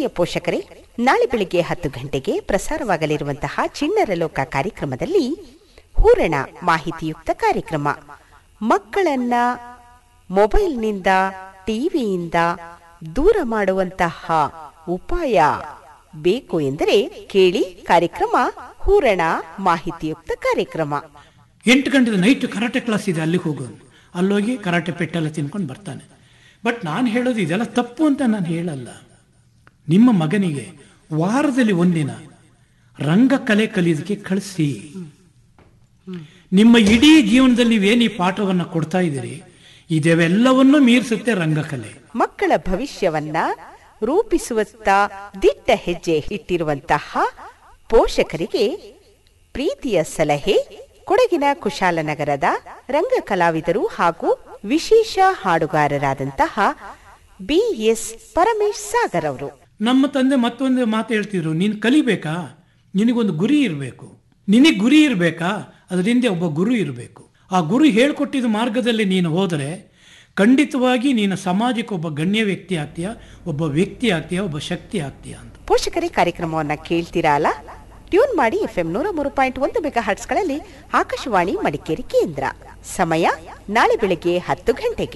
ಪ್ರೀತಿಯ ಪೋಷಕರೇ, ನಾಳೆ ಬೆಳಿಗ್ಗೆ 10 ಗಂಟೆಗೆ ಪ್ರಸಾರವಾಗಲಿರುವಂತಹ ಚಿಣ್ಣರ ಲೋಕ ಕಾರ್ಯಕ್ರಮದಲ್ಲಿ ಹೂರಣ ಮಾಹಿತಿಯುಕ್ತ ಕಾರ್ಯಕ್ರಮ. ಮಕ್ಕಳನ್ನ ಮೊಬೈಲ್ನಿಂದ, ಟಿವಿಯಿಂದ ದೂರ ಮಾಡುವಂತಹ ಉಪಾಯ ಬೇಕು ಎಂದರೆ ಕೇಳಿ ಕಾರ್ಯಕ್ರಮ ಹೂರಣ ಮಾಹಿತಿಯುಕ್ತ ಕಾರ್ಯಕ್ರಮ. 8 ಗಂಟೆ ನೈಟ್ ಕರಾಟೆ ಕ್ಲಾಸ್ ಇದೆ, ಅಲ್ಲಿಗೆ ಹೋಗೋದು. ಅಲ್ಲೋಗಿ ಕರಾಟೆ ಪೆಟ್ಟೆಲ್ಲ ತಿನ್ಕೊಂಡು ಬರ್ತಾನೆ. ಬಟ್ ನಾನು ಹೇಳೋದು ಇದೆಲ್ಲ ತಪ್ಪು ಅಂತ ನಾನು ಹೇಳಲ್ಲ. ನಿಮ್ಮ ಮಗನಿಗೆ ವಾರದಲ್ಲಿ ಒಂದಿನ ರಂಗಕಲೆ ಕಲಿಯೋದಕ್ಕೆ ಕಳಿಸಿ. ನಿಮ್ಮ ಇಡೀ ಜೀವನದಲ್ಲಿ ನೀವೇನು ಈ ಪಾಠವನ್ನು ಕೊಡ್ತಾ ಇದ್ದೀರಿ, ಇದೆಲ್ಲವನ್ನೂ ಮೀರಿಸುತ್ತೆ ರಂಗಕಲೆ. ಮಕ್ಕಳ ಭವಿಷ್ಯವನ್ನ ರೂಪಿಸುವತ್ತ ದಿಟ್ಟ ಹೆಜ್ಜೆ ಇಟ್ಟಿರುವಂತಹ ಪೋಷಕರಿಗೆ ಪ್ರೀತಿಯ ಸಲಹೆ. ಕೊಡಗಿನ ಕುಶಾಲನಗರದ ರಂಗ ಕಲಾವಿದರು ಹಾಗೂ ವಿಶೇಷ ಹಾಡುಗಾರರಾದಂತಹ BS ಪರಮೇಶ್ ಸಾಗರ್ ಅವರು. ನಮ್ಮ ತಂದೆ ಮತ್ತೊಂದು ಮಾತು ಹೇಳ್ತಿದ್ರು, ನೀನು ಕಲಿಬೇಕಾ, ನಿನಗೊಂದು ಗುರಿ ಇರಬೇಕು. ನಿನಗೆ ಗುರಿ ಇರಬೇಕಾ, ಅದರಿಂದ ಒಬ್ಬ ಗುರು ಇರಬೇಕು. ಆ ಗುರು ಹೇಳ್ಕೊಟ್ಟಿದ್ದ ಮಾರ್ಗದಲ್ಲಿ ನೀನು ಹೋದರೆ ಖಂಡಿತವಾಗಿ ನೀನು ಸಮಾಜಕ್ಕೆ ಒಬ್ಬ ಗಣ್ಯ ವ್ಯಕ್ತಿ ಆಗ್ತೀಯ, ಒಬ್ಬ ವ್ಯಕ್ತಿ ಆಗ್ತೀಯ, ಒಬ್ಬ ಶಕ್ತಿ ಆಗ್ತೀಯ ಅಂತ. ಪೋಷಕರೇ, ಕಾರ್ಯಕ್ರಮವನ್ನ ಕೇಳ್ತೀರಾ ಅಲ್ಲ? ಟ್ಯೂನ್ ಮಾಡಿ FM 103.1 ಮೆಗಾಹರ್ಟ್ಸ್ಗಳಲ್ಲಿ ಆಕಾಶವಾಣಿ ಮಡಿಕೇರಿ ಕೇಂದ್ರ. ಸಮಯ ನಾಳೆ ಬೆಳಗ್ಗೆ 10 ಗಂಟೆಗೆ.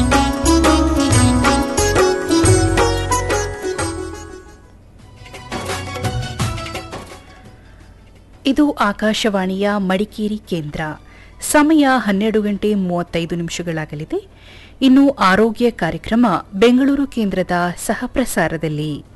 ಇದು ಆಕಾಶವಾಣಿಯ ಮಡಿಕೇರಿ ಕೇಂದ್ರ. ಸಮಯ 12 ಗಂಟೆ 35 ನಿಮಿಷಗಳಾಗಲಿದೆ. ಇನ್ನು ಆರೋಗ್ಯ ಕಾರ್ಯಕ್ರಮ ಬೆಂಗಳೂರು ಕೇಂದ್ರದ ಸಹಪ್ರಸಾರದಲ್ಲಿ.